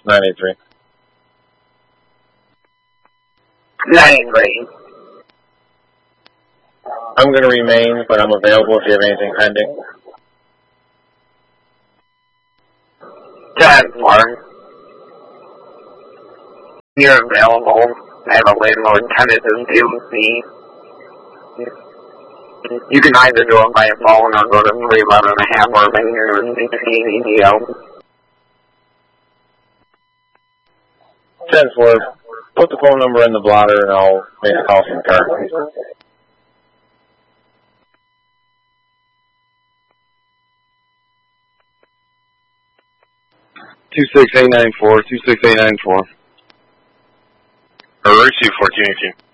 983. 983. I'm going to remain, but I'm available if you have anything pending. 10-4. You're available. I have a landlord tenant in PUC. You can either do it by phone or go to 311.5 Irving here in EDO. 10-4. Put the phone number in the blotter and I'll make a call from the car. 26894, 26894. Receive 1418.